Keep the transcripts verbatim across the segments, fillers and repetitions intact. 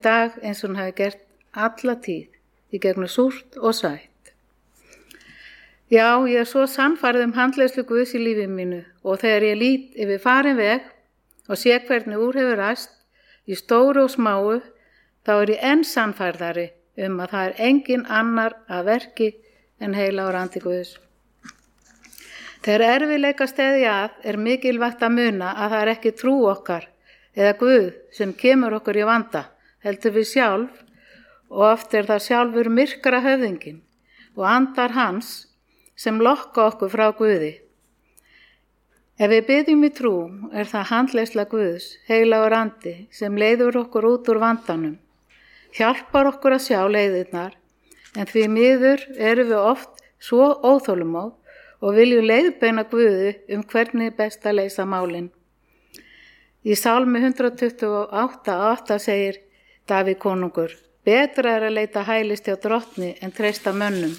dag eins og hún hafi gert alla tíð, í gegnum súrt og sætt. Já, ég er svo sannfærð um handleiðslu Guðs í lífi mínu og þegar ég lít yfir farin veg og sé hvernig úr hefur ræst, í stóru og smáu, þá er ég enn sannfærðari um að það er engin annar að verki en heilagur andi Guðs. Þegar erfiðleika steðja að er mikilvægt að muna að það er ekki trú okkar eða Guð sem kemur okkur í vanda, heldur við sjálf og oft er það sjálfur myrkra höfðingin og andar hans sem lokka okkur frá Guði. Ef við biðjum í trú er það handleiðsla Guðs, heilagur andi, sem leiður okkur út úr vandanum, hjálpar okkur að sjá leiðirnar, en því miður erum við oft svo óþolumóð og viljum leiðbeina Guði um hvernig best að leysa málin. Í Sálmi hundrað tuttugu og átta átta segir Davíð konungur, betra er að leita hælis hjá drottni en treysta mönnum.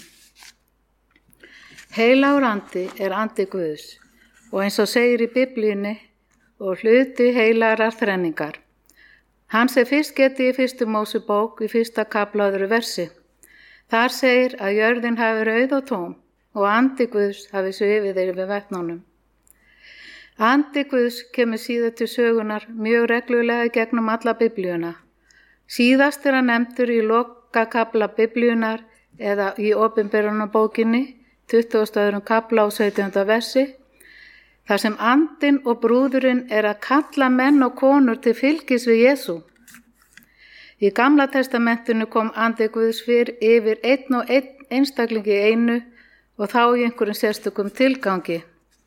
Heilagur andi er andi Guðs og eins og segir í Biblíunni og hluti heilagar þrenningar. Hans er fyrst getið í fyrstu Mósebók í fyrsta kafla öðru versi. Þar segir að jörðin hafi rauð og tóm og andi Guðs hafi svifið yfir vetnunum. Andi Guðs kemur síðar til sögunar mjög reglulega gegnum alla Biblíuna. Síðast er hann nefndur í lokakafla Biblíunar eða í Opinberunarbókinni, tuttugasta og öðrum kafla og sautjánda versi, þar sem andinn og brúðurinn er að kalla menn og konur til fylgis við Jesú. Í Gamla testamentinu kom andi Guðs fyrr yfir einn og einn einstaklingi í einu og þá í einhverjum sérstökum tilgangi.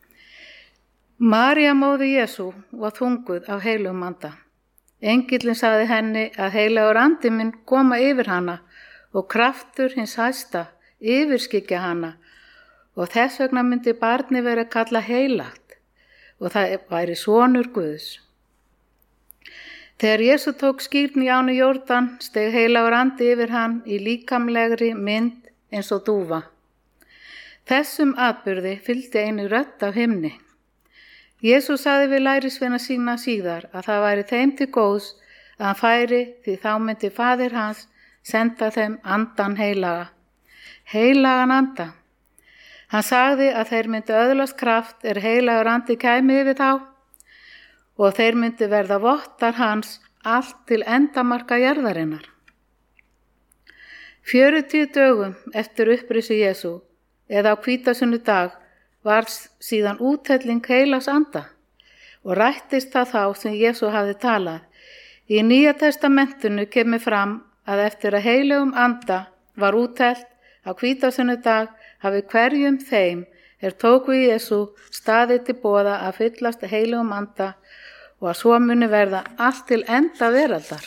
María móðir Jesú var þunguð af heilugum anda. Engillinn sagði henni að heilagur andi minn koma yfir hana og kraftur hins hæsta yfirskyggja hana og þess vegna myndi barni verið að kalla heilagt og það væri sonur Guðs. Þegar Jesú tók skírn í ána Jórdan steig heilagur andi yfir hann í líkamlegri mynd eins og dúfa. Þessum atburði fylgdi einu rödd af himni. Jesú sagði við lærisveina sína síðar að það væri þeim til góðs að hann færi því þá myndi faðir hans senda þeim andan heilaga. Heilagan anda. Hann sagði að þeir myndi öðlast kraft er heilagur andi kæmi yfir þá og þeir myndi verða vottar hans allt til endamarka jarðarinnar. Fjörutíu dögum eftir upprisu Jesú eða á hvítasunnudag var síðan úthelling heilags anda og rættist það þá sem Jesú hafði talað. Í Nýja testamentinu kemur fram að eftir að heilagum anda var úthellt á hvítasunnudag hafi hverjum þeim er tóku í Jesú staðið til boða að fyllast heilagum anda og að svo muni verða allt til enda veraldar.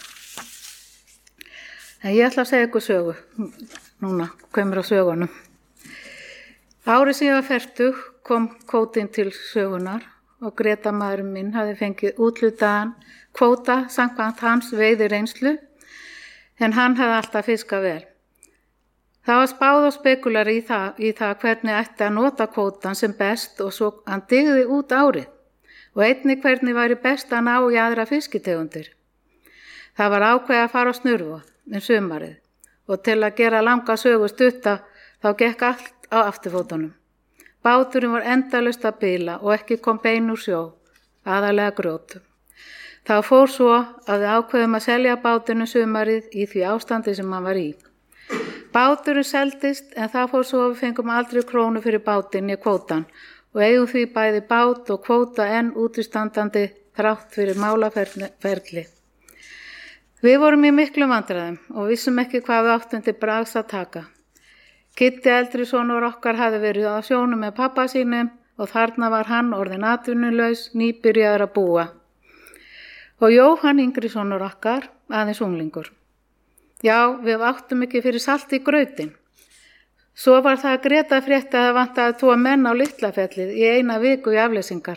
En ég ætla að segja ykkur sögu, núna kemur á sögunum. Árið sem ég var fertug kom kvótinn til sögunar og Greta maðurinn minn hafði fengið úthlutaðan kvóta samkvæmt hans veiðireynslu en hann hafði alltaf fiskað vel. Það var spáð og spekular í það, í það hvernig ætti að nota kvótan sem best og svo hann dygði út árið og einnig hvernig væri best að ná í aðra fiskitegundir. Það var ákveðið að fara á snurvoð um sumarið og til að gera langa sögu stutta þá gekk allt á afturfótunum. Báturinn var endalaust að bila og ekki kom bein úr sjó, aðalega grjótum. Þá fór svo að við ákveðum að selja bátinu sumarið í því ástandi sem hann var í. Báturinn seldist en það fór svo að við fengum aldrei krónu fyrir bátinn í kvótan og eigum því bæði bát og kvóta enn útistandandi þrátt fyrir málaferli. Við vorum í miklum vandræðum og vissum ekki hvað við áttum til bragðs að taka. Kitti eldri sonur okkar hafði verið á sjónum með pappa sínum og þarna var hann orðinn atvinnulaus, nýbyrjaður að búa. Og Jóhann yngri sonur okkar, aðeins unglingur. Já, við áttum ekki fyrir salt í grautinn. Svo var það að Greta frétti að það vantaði tvo menn á Litlafellið í eina viku í afleysingar.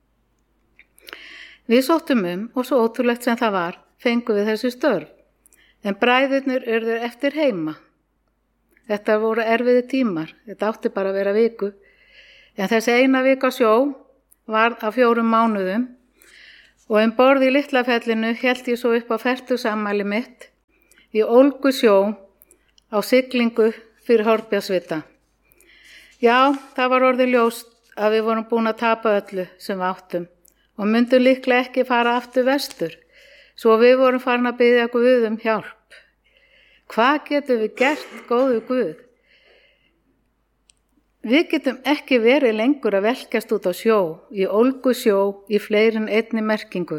Við sóttum um og svo ótrúlegt sem það var, fengum við þessi störf. En bræðurnir urðu eftir heima. Þetta voru erfiði tímar, þetta átti bara að vera viku, en þessi eina vika sjó var á fjórum mánuðum og um borð í Litlafellinu hélt ég svo upp á fertugsammæli mitt í ólgusjó á siglingu fyrir Hornbjargsvita. Já, það var orðið ljóst að við vorum búin að tapa öllu sem við áttum og myndum líklega ekki fara aftur vestur, svo við vorum farin að biðja Guð um hjálp. Hvað getum við gert, góðu Guð? Við getum ekki verið lengur að velkjast út á sjó, í ólgusjó, í fleiri en einni merkingu.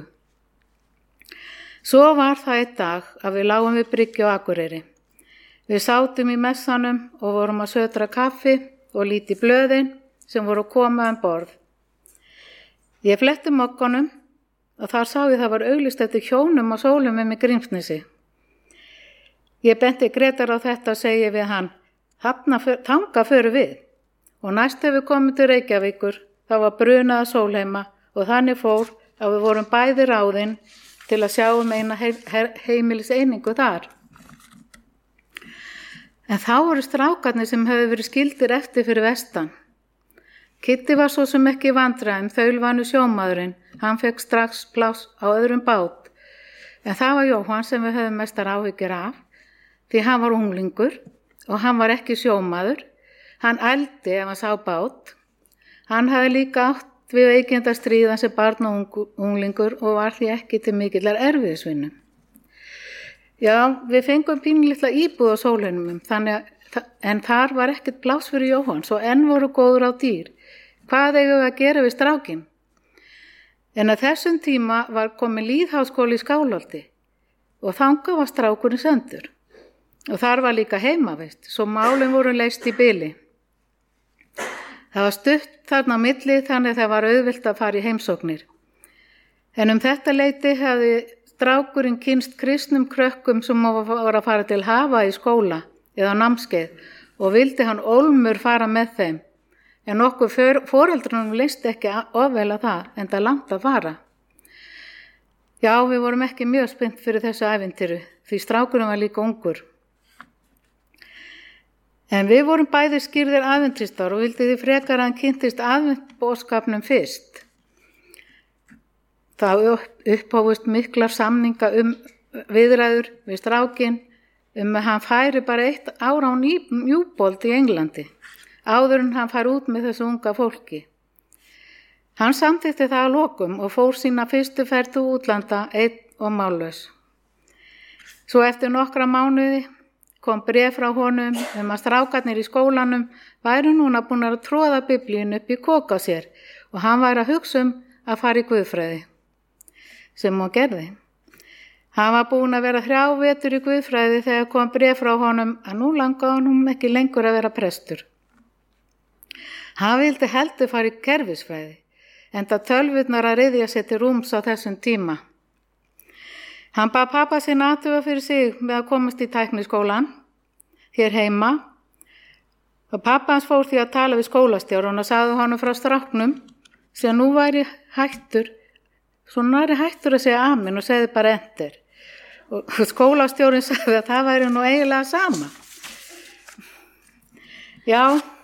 Svo var það einn dag að við lágum við bryggju á Akureyri. Við sátum í messanum og vorum að sötra kaffi og líti blöðin sem voru að koma um borð. Ég fletti mokkanum og þar sá ég það var auglýst eftir hjónum á Sólum með Grímsnesi. Ég benti Grétar á þetta og segi við hann, þanga förum við. Og næst ef við komum til Reykjavíkur, þá var brunað að Sólheima og þannig fór að við vorum bæði ráðin til að sjá um eina heimiliseiningu þar. En þá voru strákarnir sem hefðu verið skildir eftir fyrir vestan. Kitti var svo sem ekki í vandræðum, þaulvanur sjómaðurinn, hann fekk strax pláss á öðrum bát. En það var Jóhann sem við höfum mestar áhyggjur af, því hann var unglingur og hann var ekki sjómaður. Hann ældi ef hann sá bát. Hann hafði líka átt við veikindastríðan sem barn og unglingur og var því ekki til mikillar erfiðisvinnu. Já, við fengum pínlitla íbúð á Sólheimum, þannig, en þar var ekkert pláss fyrir Jóhann, svo enn voru góður á dýr. Hvað eigum við að gera við strákinn? En að þessum tíma var komin lýðháskóli í Skálholti og þangað var strákurinn sendur. Og þar var líka heimavist, svo málin voru leyst í bili. Það var stutt þarna á milli þannig að það var auðvelt að fara í heimsóknir. En um þetta leyti hefði strákurinn kynst kristnum krökkum sem voru að fara til hafa í skóla eða námskeið og vildi hann ólmur fara með þeim. En okkur foreldrunum leist ekki ofvel að það, en það langt að fara. Já, við vorum ekki mjög spennt fyrir þessu ævintýru, því strákurinn var líka ungur. En við vorum bæði skýrðir aðventistar og vildi því frekar að hann kynntist aðventboðskapnum fyrst. Það upphófust miklar samninga um viðræður við strákinn um að hann færi bara eitt ára á Newbold í Englandi, áður en hann fær út með þessu unga fólki. Hann samþykkti það að lokum og fór sína fyrstu ferð til útlanda einn og mállaus. Svo eftir nokkra mánuði kom bréf frá honum um að strákarnir í skólanum væru núna búin að tróða biblíun upp í kok á sér og hann væri að hugsa um að fara í guðfræði, sem hann gerði. Hann var búin að vera þrjá vetur í guðfræði þegar kom bréf frá honum að nú langaði hann ekki lengur að vera prestur. Hann vildi heldur fara í kerfisfræði, enda tölvurnar að ryðja sér til rúms á þessum tíma. Hann bað pappa sinn athuga fyrir sig með að komast í tækniskólan hér heima og pappa hans fór því að tala við skólastjórun og sagði honum frá stráknum sem nú væri hættur, svo nú væri hættur að segja amen og segði bara enter. Og skólastjórun sagði að það væri nú eiginlega sama. Já,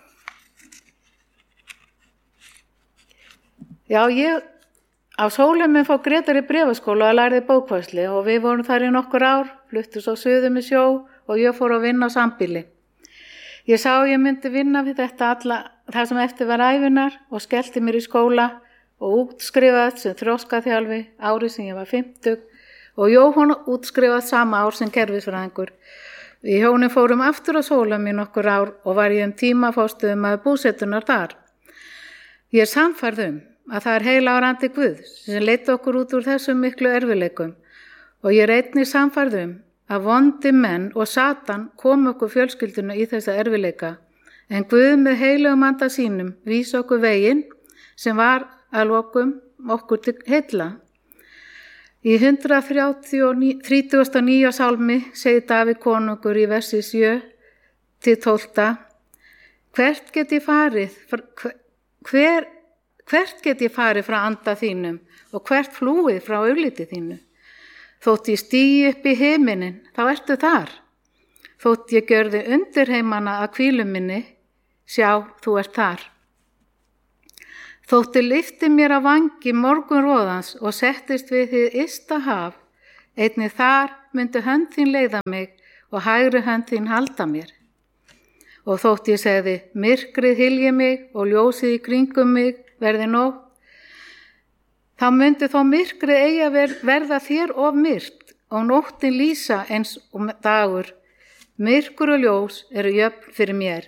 já ég... Á Sólheimum fór Grétar í bréfaskóla og lærði bókfærslu og við vorum þar í nokkur ár, fluttu svo suður með sjó og ég fór að vinna á sambýli. Ég sá að ég myndi vinna við þetta alla, það sem eftir var ævinar og skellti mér í skóla og útskrifaði sem þroskaþjálfi árið sem ég var fimmtug og Jóhann útskrifaði sama ár sem kerfisfræðingur. Við hjónin fórum aftur á Sólheim í nokkur ár og var ég um tíma fóstuðum að búsettunar þar. Ég er sannfærð um að það er heilagur Guð sem leiddi okkur út úr þessum miklu erfiðleikum og ég er einnig sannfærð um að vondi menn og Satan kom okkur fjölskylduna í þessa erfiðleika en Guð með heilagum anda sínum vísa okkur veginn sem var að lokum okkur til heilla. Í hundrað þrítugasta og níunda sálmi segir Davíð konungur í versi sjö til tólfta: Hvert get ég farið, hver Hvert get ég farið frá anda þínum og hvert flúið frá augliti þínu? Þótt ég stígi upp í himinin, þá ertu þar. Þótt ég gjörði undirheimana að hvílu minni, sjá, þú ert þar. Þótt ég lyfti mér að vangi morgunróðans og settist við hið ysta haf, einnig þar myndi hönd þín leiða mig og hægri hönd þín halda mér. Og þótt ég segði, myrkrið hylji mig og ljósið í kringum mig verði nótt, þá myndi þó myrkrið eigi að verða þér of myrkt og nóttin lýsa eins og dagur. Myrkur og ljós eru jöfn fyrir mér.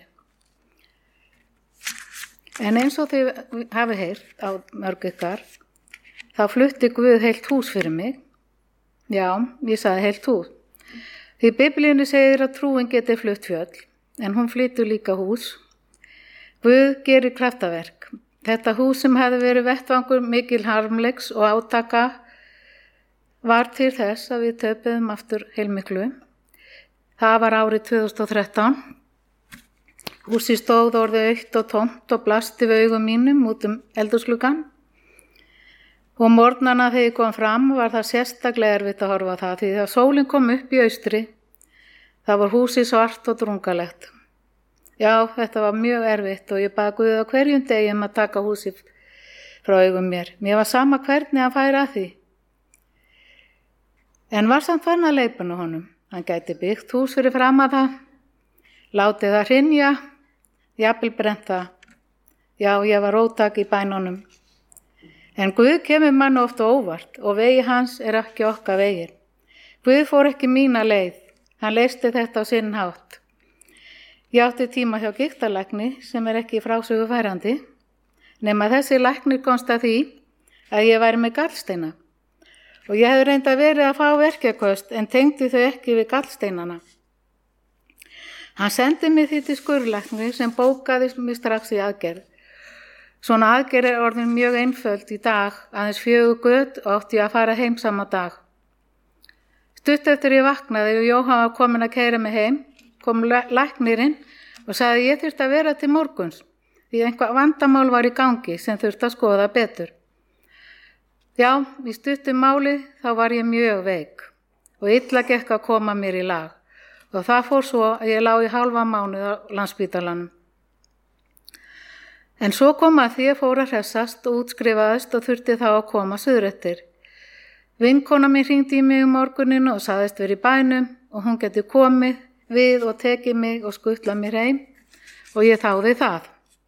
En eins og þið hafi heyrt á mörg ykkar, þá flutti Guð heilt hús fyrir mig. Já, ég sagði heilt hús. Því Biblíunni segir að trúin geti flutt fjöll, en hún flytur líka hús. Guð gerir kraftaverk. Þetta hús sem hefði verið vettvangur mikil harmleiks og átaka var til þess að við töpuðum aftur heilmiklu. Það var árið tvö þúsund og þrettán. Húsið stóð orðið autt og tómt og blasti við augum mínum út um eldhúsgluggann. Og morgnana þegar ég kom fram var það sérstaklega erfitt að horfa á það því þegar sólin kom upp í austri, það var húsið svart og drungalegt. Já, þetta var mjög erfitt og ég bað Guð á hverjum degi um að taka húsið frá augum mér. Mér var sama hvernig hann færi að því. En var samt farin að leipuna honum. Hann gæti byggt hús fyrir fram að það, látið það hrynja, jafnvel brennt það. Já, ég var róttæk í bænunum. En Guð kemur mann oft óvart og vegi hans er ekki okkar vegir. Guð fór ekki mína leið, hann leysti þetta á sinn hátt. Ég átti tíma hjá gigtarlækni sem er ekki frásögu færandi, nema þessi læknir komst að því að ég væri með gallsteina. Og ég hefði reynd að verið að fá verkjakost en tengdi þau ekki við gallsteinana. Hann sendi mig því til skurðlækni sem bókaði mig strax í aðgerð. Svona aðgerð er orðin mjög einföld í dag, aðeins fjögur göt og átti ég að fara heim sama dag. Stutt eftir ég vaknaði og Jóhann var komin að keyra mig heim, kom læknirinn og sagði ég þurfti að vera til morguns, því einhvað vandamál var í gangi sem þurfti að skoða betur. Já, í stuttu máli þá var ég mjög veik og illa gekk að koma mér í lag og það fór svo að ég lá í hálfa mánuð á Landspítalanum. En svo kom að því ég fór að hressast og útskrifaðist og þurfti þá að koma suðrættir. Vinkona mín hringdi í mig um morguninu og sagðist verið í bænum og hún geti komið við og tekið mig og skutlað mér heim og ég þáði það.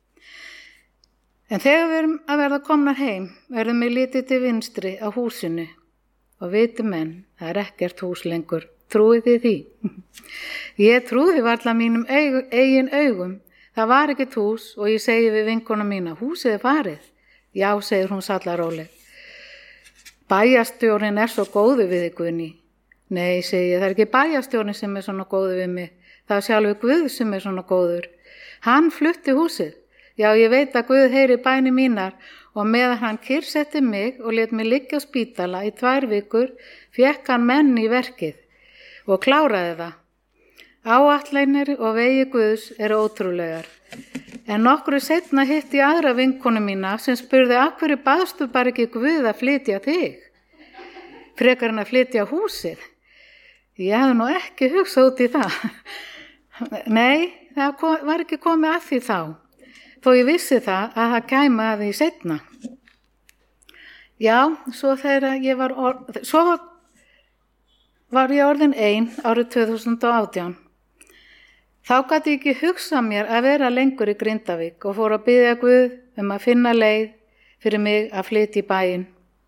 En þegar við erum að verða komnar heim, verðum við litið til vinstri á húsinu og viti menn, það er ekkert hús lengur. Trúið þið því? Ég trúði varla mínum eigin, eigin augum. Það var ekkert hús og ég segi við vinkona mína, húsið er farið. Já, segir hún sallaróleg. Bæjarstjórinn er svo góður við þig, Guðný. Nei, segi ég, það er ekki bæjarstjórinn sem er svona góður við mig. Það er sjálfur Guð sem er svona góður. Hann flutti húsið. Já, ég veit að Guð heyri bæni mínar og meðan hann kyrrsetti mig og lét mig liggja á spítala í tvær vikur, fékk hann menn í verkið og kláraði það. Áætlanir og vegi Guðs eru ótrúlegar. En nokkru seinna hitti ég aðra vinkonu mína sem spurði af hverju baðstu bara ekki Guð að flytja þig, frekar en að flytja húsið. Ég hefði nú ekki hugsað út í það. Nei, það var ekki komið að því þá, þó ég vissi það að það kæmi að því seinna. Já, svo þegar ég var, orð, svo var ég orðin ein árið tvö þúsund og átján. Þá gat ég ekki hugsað mér að vera lengur í Grindavík og fór að biðja Guð um að finna leið fyrir mig að flytja í bæinn.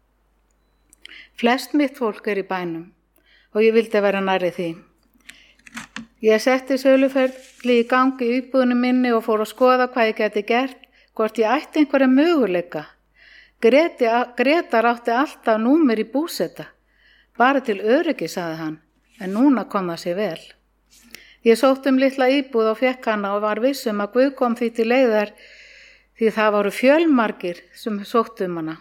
Flest mitt fólk er í bænum og ég vildi vera nærri því. Ég setti söluferli í gangi í íbúðinu minni og fór að skoða hvað ég geti gert, hvort ég ætti einhverja möguleika. Greti, Gretar átti alltaf númer í búseta, bara til öryggi, sagði hann, en núna kom það sér vel. Ég sótt um litla íbúð og fekk hana og var viss um að Guð kom því til leiðar því það voru fjölmargir sem sótt um hana.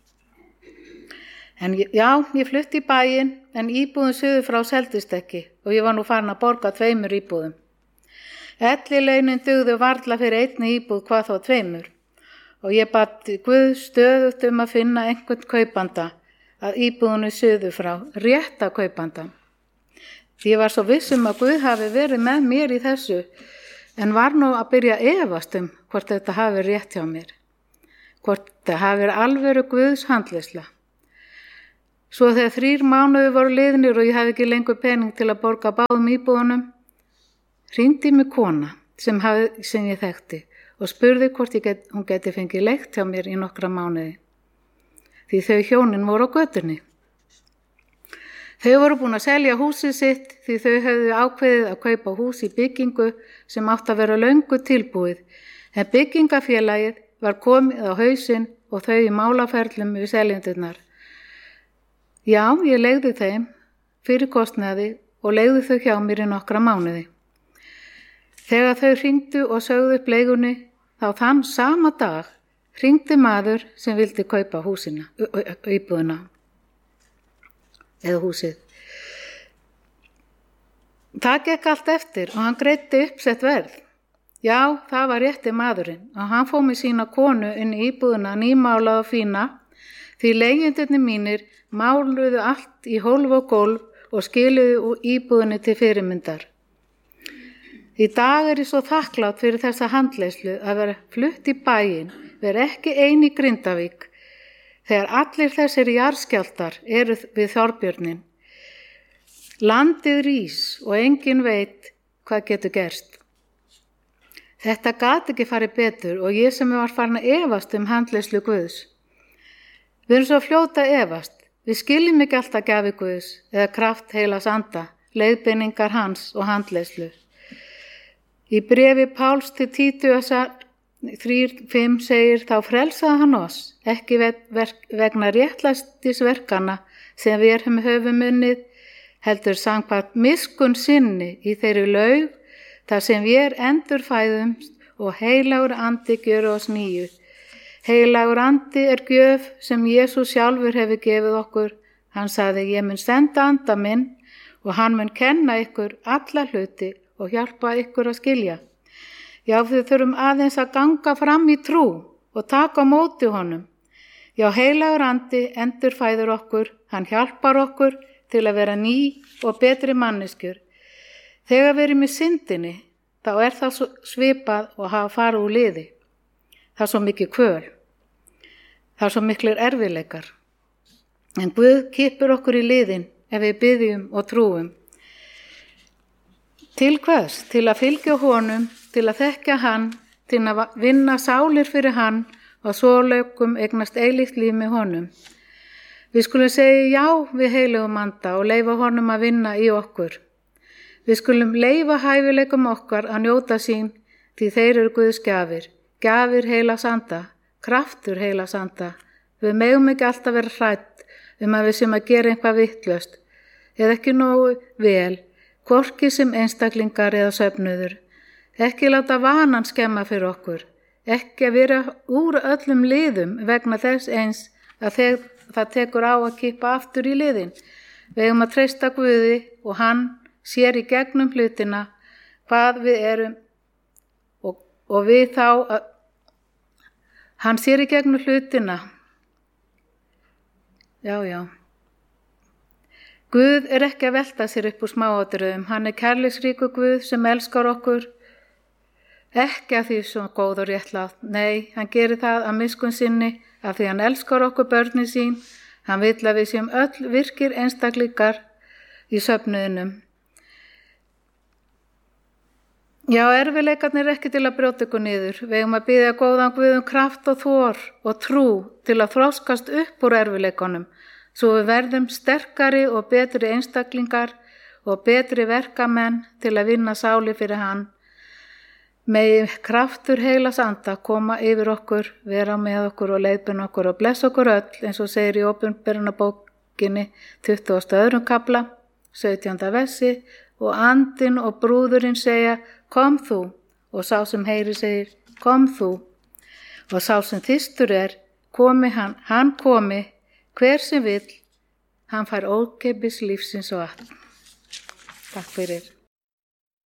En já, ég flutti í bæinn en íbúðin suður frá seldist ekki og ég var nú farin að borga tveimur íbúðum. Ellilaunin dugðu varla fyrir einni íbúð hvað þá tveimur og ég bað Guð stöðugt um að finna einhvern kaupanda að íbúðinu suður frá, rétta kaupanda. Ég var svo viss um að Guð hafi verið með mér í þessu en var nú að byrja að efast um hvort þetta hafi rétt hjá mér, hvort þetta hafi alvöru Guðs handleiðsla. Svo þegar þrír mánuði voru liðnir og ég hafði ekki lengur pening til að borga báðum íbúðunum, hringdi mig kona sem, hafði, sem ég þekkti og spurði hvort ég get, hún geti fengið leigt hjá mér í nokkra mánuði. Því þau hjónin voru á götunni. Þau voru búin að selja húsið sitt því þau höfðu ákveðið að kaupa hús í byggingu sem átti að vera löngu tilbúið, en byggingafélagið var komið á hausinn og þau í málaferlum við seljendurnar. Já, ég leigði þeim fyrir kostnaði og leigði þau hjá mér í nokkra mánuði. Þegar þau hringdu og sögðu upp leigunni, þá þann sama dag hringdi maður sem vildi kaupa húsina, íbúðina eða húsið. Það gekk allt eftir og hann greiddi uppsett verð. Já, það var rétti maðurinn og hann fór með sína konu inn í íbúðina nýmálað og fína því leigjendurnir mínir máluðu allt í hólf og gólf og skiluðu íbúðinni til fyrirmyndar. Í dag er ég svo þakklátt fyrir þessa handleiðslu að vera flutt í bæinn, vera ekki ein í Grindavík, þegar allir þessir jarðskjálftar eru við Þorbjörnin. Landið rís og enginn veit hvað getur gerst. Þetta gat ekki farið betur og ég sem var farin að efast um handleiðslu Guðs. Við erum svo fljóta að efast. Við skiljum ekki alltaf gjafi Guðs eða kraft heilags anda, leiðbeiningar hans og handleiðslu. Í bréfi Páls til Títusar þrjú fimm segir þá frelsaði hann oss, ekki vegna réttlæstisverkana sem við höfum unnið, heldur samkvæmt miskunn sinni í þeirri laug, þar sem við endurfæðumst og heilagur andi gjör oss nýju. Heilagur andi er gjöf sem Jesús sjálfur hefur gefið okkur. Hann sagði, ég mun senda anda minn og hann mun kenna ykkur alla hluti og hjálpa ykkur að skilja. Já, við þurfum aðeins að ganga fram í trú og taka á móti honum. Já, heilagur andi endurfæður okkur, hann hjálpar okkur til að vera ný og betri manneskjur. Þegar við erum í syndinni, þá er það svipað og hafa farið úr liði. Það er svo mikið kvöl. Það er svo miklir erfiðleikar. En Guð kippur okkur í liðin ef við biðjum og trúum. Til hvers? Til að fylgja honum, til að þekkja hann, til að vinna sálir fyrir hann og svo lögum eignast eilíft líf með honum. Við skulum segja já við heilugum anda og leyfa honum að vinna í okkur. Við skulum leyfa hæfileikum okkar að njóta sín því þeir eru Guðs gjafir. Gjafir heilags anda, kraftur heilags anda. Við megum ekki alltaf vera hrædd um að við sem að gera eitthvað vitlaust eða ekki nógu vel, hvorki sem einstaklingar eða söfnuður. Ekki láta vanan skemma fyrir okkur, ekki að vera úr öllum liðum vegna þess eins að þeir, það tekur á að kippa aftur í liðin. Við eigum að treysta Guði og hann sér í gegnum hlutina hvað við erum og, og við þá að hann sér í gegnum hlutina. Já, já. Guð er ekki að velta sér upp úr smáatriðum. Hann er kærleiksríkur Guð sem elskar okkur. Ekki að því svo góð og réttlátt. Nei, hann gerir það að miskunn sinni af því hann elskar okkur börnin sín. Hann vill að við séum öll virkir einstaklingar í söfnuðinum. Já, erfiðleikarnir er ekki til að brjóta ykkur niður. Við eigum að biðja góðan Guð um kraft og þor og trú til að þroskast upp úr erfiðleikunum, svo við verðum sterkari og betri einstaklingar og betri verkamenn til að vinna sáli fyrir hann. Megi kraftur heilags anda koma yfir okkur, vera með okkur og leiðbeina okkur og blessa okkur öll, eins og segir í Opinberunarbókinni tuttugasta og öðrum kafla, sautjánda versi, og andinn og brúðurinn segja, kom þú, og sá sem heyri segir, kom þú, og sá sem þyrstur er, komi hann, hann komi, hver sem vill, hann fær ókeypis lífsins vatn. Takk fyrir.